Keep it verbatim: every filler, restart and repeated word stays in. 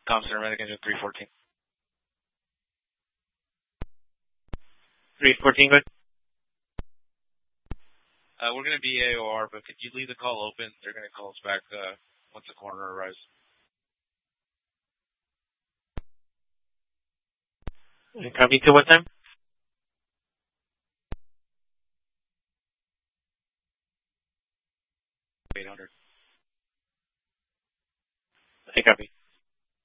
Com Center Medic Engine three fourteen. three fourteen, good. Uh, we're going to be A O R, but could you leave the call open? They're going to call us back uh, once the coroner arrives. Copy to what time? eight hundred. I copy.